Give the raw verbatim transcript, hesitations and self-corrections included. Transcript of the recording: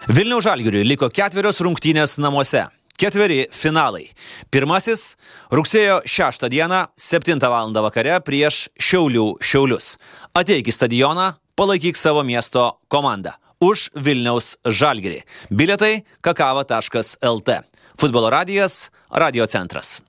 Vilniaus Žalgiriui liko ketverios rungtynės namuose. Ketveri finalai. Pirmasis rugsėjo šeštą dieną, septintą valandą vakare prieš Šiaulių Šiaulius. Ateik į stadioną, palaikyk savo miesto komandą. Už Vilniaus Žalgirį. Bilietai kakava taškas lt. Futbolo radijas, Radio centras.